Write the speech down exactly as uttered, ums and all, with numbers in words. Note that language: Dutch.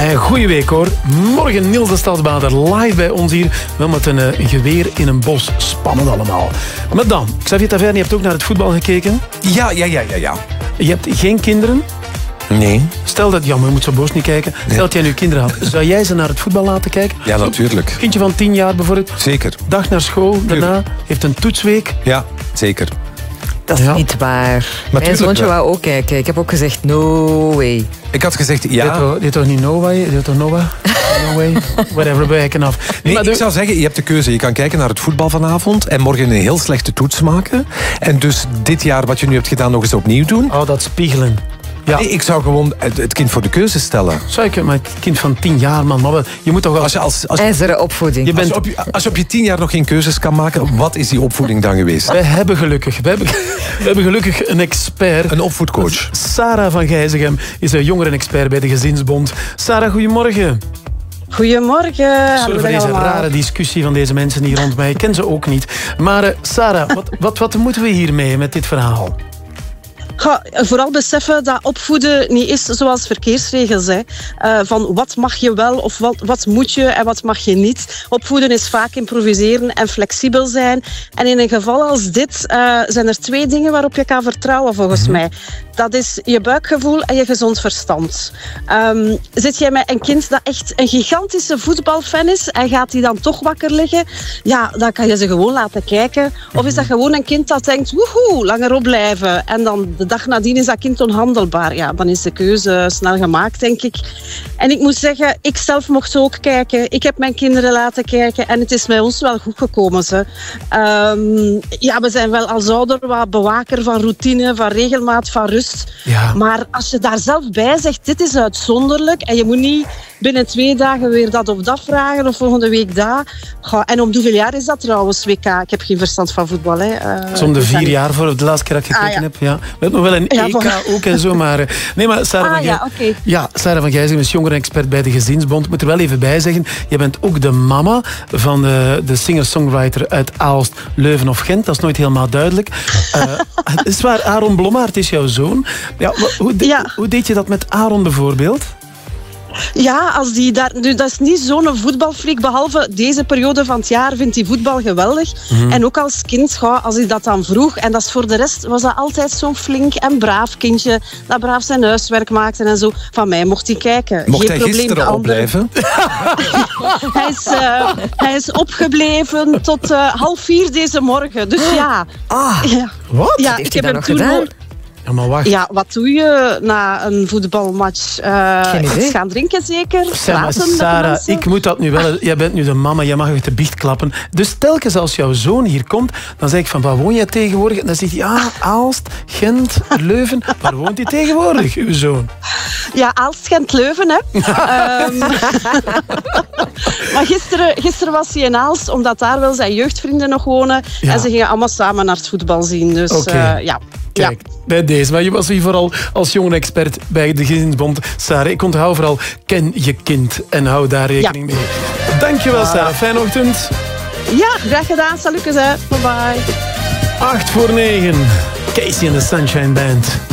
En goeie week hoor. Morgen Niels de Stadsbader live bij ons hier. Wel met een, een geweer in een bos. Spannend allemaal. Maar dan, Xavier Taverne, je hebt ook naar het voetbal gekeken. Ja, ja, ja, ja, ja. Je hebt geen kinderen? Nee. Stel dat, jammer, je moet zo boos niet kijken. Stel nee. dat jij nu kinderen had, zou jij ze naar het voetbal laten kijken? Ja, natuurlijk. Kindje van tien jaar bijvoorbeeld. Zeker. Dag naar school, daarna heeft een toetsweek. Ja, zeker. Dat is ja. niet waar. Maar mijn zoontje wou ook kijken. Ik heb ook gezegd, no way. Ik had gezegd, ja. Dit is toch niet no way? Dit is toch no way? No way? Whatever, wijken af. Nee, maar ik zou zeggen, je hebt de keuze. Je kan kijken naar het voetbal vanavond en morgen een heel slechte toets maken. En dus dit jaar, wat je nu hebt gedaan, nog eens opnieuw doen. Oh, dat spiegelen. Ja. Nee, ik zou gewoon het kind voor de keuze stellen. Zou ik, maar het kind van tien jaar, man. Maar je moet toch wel... Als je, als, als, IJzeren opvoeding. Je bent... als, je op je, als je op je tien jaar nog geen keuzes kan maken, wat is die opvoeding dan geweest? Wij hebben gelukkig, wij hebben, wij hebben gelukkig een expert. Een opvoedcoach. Sarah van Gijzegem is een jongeren-expert bij de Gezinsbond. Sarah, goedemorgen. Goedemorgen. Sorry voor deze allemaal. rare discussie van deze mensen hier rond mij. Ik ken ze ook niet. Maar uh, Sarah, wat, wat, wat moeten we hiermee met dit verhaal? Ga vooral beseffen dat opvoeden niet is zoals verkeersregels. Hè. Uh, van wat mag je wel of wat, wat moet je en wat mag je niet. Opvoeden is vaak improviseren en flexibel zijn. En in een geval als dit uh, zijn er twee dingen waarop je kan vertrouwen volgens mm-hmm. mij. Dat is je buikgevoel en je gezond verstand. Um, zit jij met een kind dat echt een gigantische voetbalfan is en gaat die dan toch wakker liggen? Ja, dan kan je ze gewoon laten kijken. Of is dat gewoon een kind dat denkt, woehoe, langer opblijven. En dan de dag nadien is dat kind onhandelbaar. Ja, dan is de keuze snel gemaakt, denk ik. En ik moet zeggen, ik zelf mocht ook kijken. Ik heb mijn kinderen laten kijken en het is bij ons wel goed gekomen. Ze. Um, ja, we zijn wel als ouder wat bewaker van routine, van regelmaat, van rust. Ja. Maar als je daar zelf bij zegt, dit is uitzonderlijk en je moet niet binnen twee dagen weer dat of dat vragen of volgende week dat. En om hoeveel jaar is dat trouwens, W K? Ik heb geen verstand van voetbal. Hè. Uh, Som de vier jaar voor de laatste keer dat ik gekeken ah, ja. heb. Ja. We hebben nog wel een ja, E K voor... ook en zo, maar... Nee, maar Sarah ah, van Gij... ja, okay. ja, Sarah van Gijzegem is jongeren-expert bij de Gezinsbond. Ik moet er wel even bij zeggen, je bent ook de mama van de, de singer-songwriter uit Aalst, Leuven of Gent. Dat is nooit helemaal duidelijk. Uh, het is waar, Aaron Blommaert is jouw zoon. Ja, hoe, de, ja. hoe deed je dat met Aaron bijvoorbeeld? Ja, als die daar, nu, dat is niet zo'n voetbalfreak. Behalve deze periode van het jaar vindt hij voetbal geweldig. Mm. En ook als kind, als hij dat dan vroeg. En dat is voor de rest was dat altijd zo'n flink en braaf kindje. Dat braaf zijn huiswerk maakte en zo. Van mij mocht hij kijken. Mocht Geen hij probleem gisteren opblijven? hij, is, uh, hij is opgebleven tot uh, half vier deze morgen. Dus ja. Ah, ja. wat? Ja, heeft ik hij heb nog hem toen gedaan? Ja, maar wacht. Ja, wat doe je na een voetbalmatch? Uh, iets gaan drinken zeker? Praten Sarah, met ik moet dat nu wel... Jij bent nu de mama, jij mag uit de biecht klappen. Dus telkens als jouw zoon hier komt, dan zeg ik van, waar woon jij tegenwoordig? En dan zegt hij, ja, Aalst, Gent, Leuven. Waar woont hij tegenwoordig, uw zoon? Ja, Aalst, Gent, Leuven, hè. um, maar gisteren, gisteren was hij in Aalst, omdat daar wel zijn jeugdvrienden nog wonen. Ja. En ze gingen allemaal samen naar het voetbal zien. Dus okay. uh, ja... Kijk, ja. bij deze. Maar je was hier vooral als jonge expert bij de Gezinsbond. Sarah, ik onthoud vooral, ken je kind en hou daar rekening ja. mee. Dankjewel, Sarah. Fijne ochtend. Ja, graag gedaan. Salutjes, hè. Bye bye. acht voor negen. Casey en de Sunshine Band.